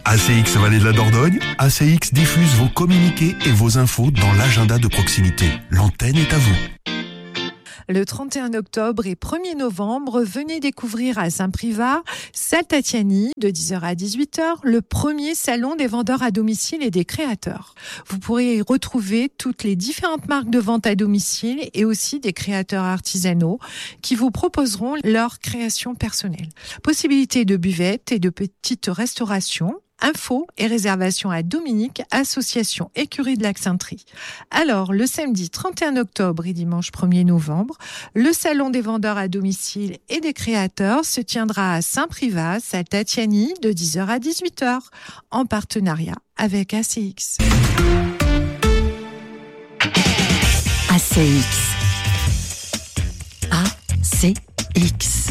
ACX Vallée de la Dordogne, ACX diffuse vos communiqués et vos infos dans l'agenda de proximité. L'antenne est à vous. Le 31 octobre et 1er novembre, venez découvrir à Saint-Privat, salle Tatiani, de 10h à 18h, le premier salon des vendeurs à domicile et des créateurs. Vous pourrez y retrouver toutes les différentes marques de vente à domicile et aussi des créateurs artisanaux qui vous proposeront leur création personnelle. Possibilité de buvettes et de petites restaurations. Infos et réservations à Dominique, association Écurie de l'Axentrie. Alors, le samedi 31 octobre et dimanche 1er novembre, le salon des vendeurs à domicile et des créateurs se tiendra à Saint-Privat, salle Tatiani, de 10h à 18h, en partenariat avec ACX. ACX. ACX.